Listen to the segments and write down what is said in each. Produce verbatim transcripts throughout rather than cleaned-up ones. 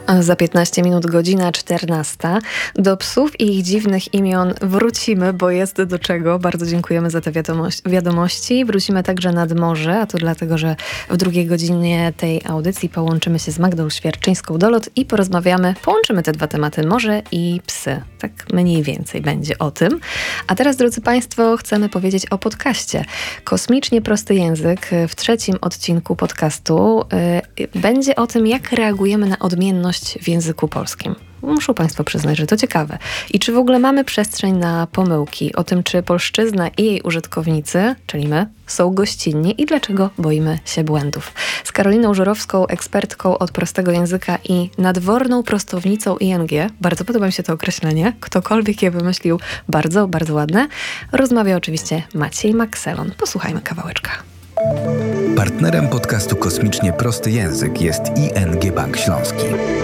Za piętnaście minut godzina czternasta. Do psów i ich dziwnych imion wrócimy, bo jest do czego. Bardzo dziękujemy za te wiadomości. wiadomości. Wrócimy także nad morze, a to dlatego, że w drugiej godzinie tej audycji połączymy się z Magdą Świerczyńską-Dolot i porozmawiamy, połączymy te dwa tematy, morze i psy. Tak mniej więcej będzie o tym. A teraz, drodzy Państwo, chcemy powiedzieć o podcaście. Kosmicznie prosty język w trzecim odcinku podcastu yy, będzie o tym, jak reagujemy na odmienność w języku polskim. Muszą Państwo przyznać, że to ciekawe. I czy w ogóle mamy przestrzeń na pomyłki? O tym, czy polszczyzna i jej użytkownicy, czyli my, są gościnni i dlaczego boimy się błędów. Z Karoliną Żurowską, ekspertką od prostego języka i nadworną prostownicą I N G, bardzo podoba mi się to określenie, ktokolwiek je wymyślił, bardzo, bardzo ładne, rozmawia oczywiście Maciej Makselon. Posłuchajmy kawałeczka. Partnerem podcastu Kosmicznie Prosty Język jest I N G Bank Śląski.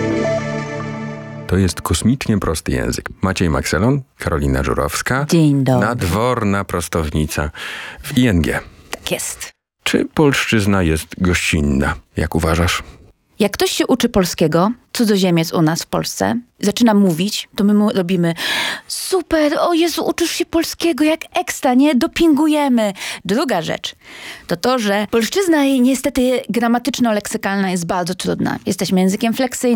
To jest kosmicznie prosty język. Maciej Makselon, Karolina Żurowska. Dzień dobry. Nadworna prostownica w I N G. Tak jest. Czy polszczyzna jest gościnna? Jak uważasz? Jak ktoś się uczy polskiego, cudzoziemiec u nas w Polsce, zaczyna mówić, to my mu robimy super, o Jezu, uczysz się polskiego, jak ekstra, nie? Dopingujemy. Druga rzecz to to, że polszczyzna niestety gramatyczno-leksykalna jest bardzo trudna. Jesteśmy językiem fleksyjnym,